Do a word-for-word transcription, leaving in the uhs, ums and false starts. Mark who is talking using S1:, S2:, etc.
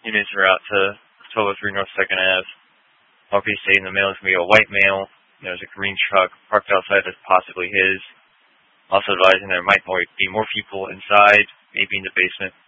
S1: units are out to twelve oh three North second Avenue. R P stating the male is going to be a white male. There's a green truck parked outside that's possibly his. Also advising there might be more people inside, maybe in the basement.